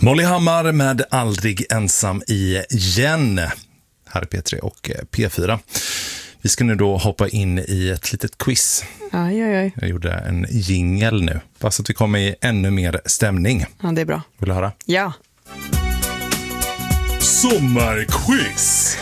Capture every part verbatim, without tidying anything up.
Molly Hammar med Aldrig ensam igen. Här är P tre och P fyra. Vi ska nu då hoppa in i ett litet quiz. Aj, aj, aj. Jag gjorde en jingle nu, bara så att vi kommer i ännu mer stämning. Ja, det är bra. Vill du höra? Ja. Sommarquiz!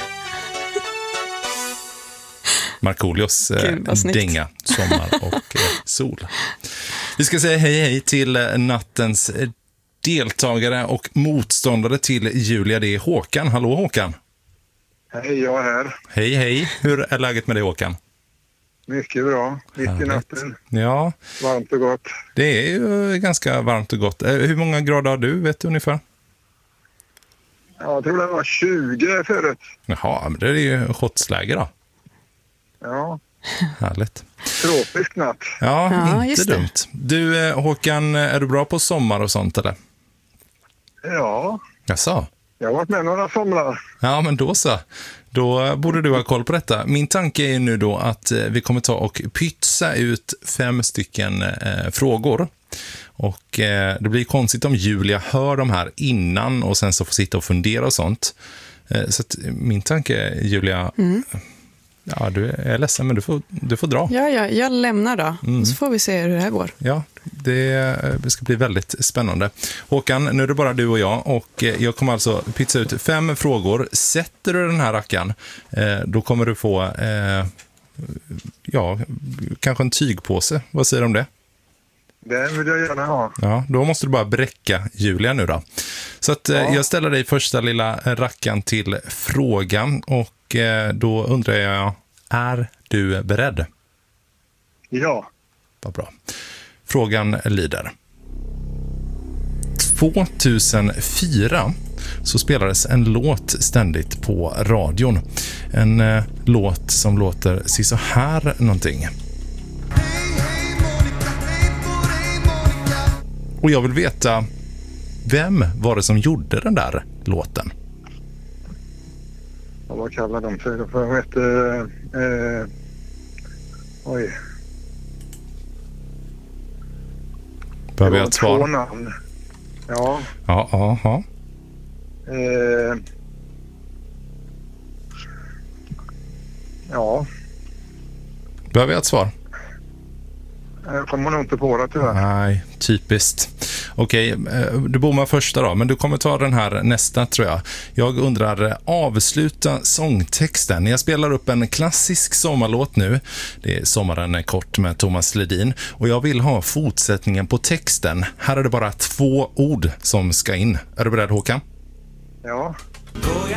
Markoolios eh, dänga, sommar och eh, sol. Vi ska säga hej hej till eh, nattens eh, deltagare och motståndare till Julia. Det är Håkan. Hallå Håkan. Hej, jag är här. Hej hej. Hur är läget med dig Håkan? Mycket bra. Mitt i natten. Ja. Varmt och gott. Det är ju ganska varmt och gott. Hur många grader har du, vet du ungefär? Ja, jag tror det var tjugo förut. Jaha, men det är ju shotsläge då. Ja. Härligt. Tropisk natt. Ja, Ja, inte dumt. Du Håkan, är du bra på sommar och sånt eller? Ja. Jaså? Jag har varit med några somrar. Ja, men då så. Då borde du ha koll på detta. Min tanke är nu då att vi kommer ta och pytsa ut fem stycken eh, frågor. Och eh, det blir konstigt om Julia hör de här innan och sen så får sitta och fundera och sånt. Eh, så att min tanke är, Julia, mm. ja, du är ledsen men du får, du får dra. Ja, ja, jag lämnar då. Mm. Så får vi se hur det här går. Ja, det, det ska bli väldigt spännande. Håkan, nu är det bara du och jag och jag kommer alltså pytsa ut fem frågor. Sätter du den här rackan, eh, då kommer du få eh, ja, kanske en tygpåse. Vad säger du om det? Det vill jag gärna ha. Ja, då måste du bara bräcka Julia nu då. Så att, ja. Jag ställer dig första lilla rackan till frågan och eh, då undrar jag, är du beredd? Ja. Vad bra. Frågan lyder. tvåtusenfyra så spelades en låt ständigt på radion. En eh, låt som låter sig så här någonting. Och jag vill veta, vem var det som gjorde den där låten? Ja, vad kallar de för? För jag vet, eh, eh, oj. Behöver jag ett svar? Två namn. Ja. Ja, ja, ja. Eh, ja. Behöver jag ett svar? Jag kommer nog inte på det tyvärr. Nej, typiskt. Okej, du bommar första då, men du kommer ta den här nästa tror jag. Jag undrar, avsluta sångtexten. Jag spelar upp en klassisk sommarlåt nu. Det är Sommaren är kort med Thomas Ledin. Och jag vill ha fortsättningen på texten. Här är det bara två ord som ska in. Är du beredd Håkan? Ja. Går jag